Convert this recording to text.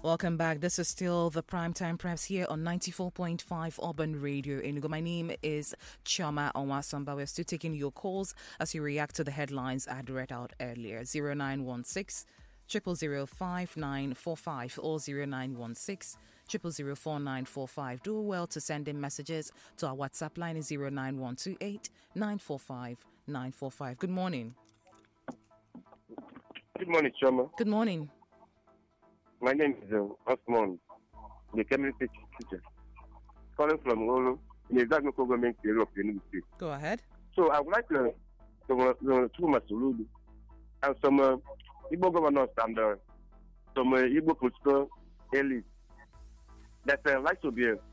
Welcome back. This is still the Primetime Press here on 94.5 Urban Radio. Enugu. My name is Chama Onwasamba. We're still taking your calls as you react to the headlines I had read out earlier. 0916 0005945 or 0916 0004945. Do well to send in messages to our WhatsApp line is 09128 945 945. Good morning. Good morning, Chama. Good morning. My name is Osman, the community teacher, calling from Olo, in the exact local government area of the Enugu State. Go ahead. So I would like to Masuludu and some Igbo governors and some Igbo political elites that like to be